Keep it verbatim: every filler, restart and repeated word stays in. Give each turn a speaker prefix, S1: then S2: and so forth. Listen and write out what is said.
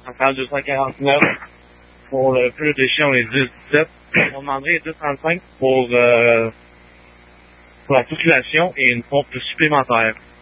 S1: en salle deux cent quarante-neuf. Pour le plus des chiens, on est dix dix-sept. On demanderait dix trente-cinq pour, euh, pour la population et une pompe supplémentaire.